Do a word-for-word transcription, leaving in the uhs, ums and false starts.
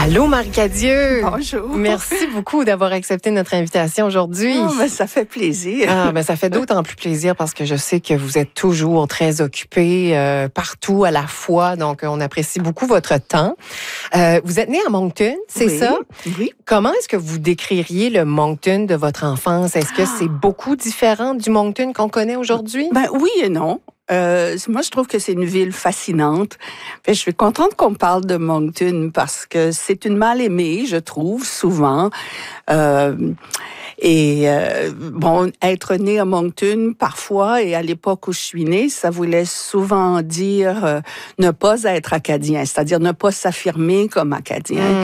Allô, Marie-Cadieux. Bonjour. Merci beaucoup d'avoir accepté notre invitation aujourd'hui. Oh, ben, ça fait plaisir. Ah, ben, ça fait d'autant plus plaisir parce que je sais que vous êtes toujours très occupée euh, partout à la fois. Donc, on apprécie beaucoup votre temps. Euh, vous êtes née à Moncton, c'est Oui, ça? Oui. Comment est-ce que vous décririez le Moncton de votre enfance? Est-ce que c'est beaucoup différent du Moncton qu'on connaît aujourd'hui? Ben oui et non. Euh, moi, je trouve que c'est une ville fascinante. Fait, je suis contente qu'on parle de Moncton parce que c'est une mal aimée, je trouve, souvent. Euh, et euh, bon, être né à Moncton, parfois, et à l'époque où je suis née, ça voulait souvent dire euh, ne pas être acadien, c'est-à-dire ne pas s'affirmer comme acadien.